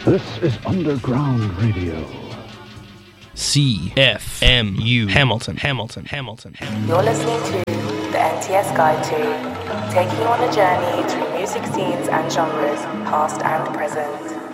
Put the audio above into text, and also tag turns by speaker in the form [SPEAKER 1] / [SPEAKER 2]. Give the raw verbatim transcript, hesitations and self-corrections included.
[SPEAKER 1] This is Underground Radio.
[SPEAKER 2] C F M U Hamilton, Hamilton, Hamilton, Hamilton.
[SPEAKER 3] You're listening to the N T S Guide to, taking you on a journey through music scenes and genres, past and present.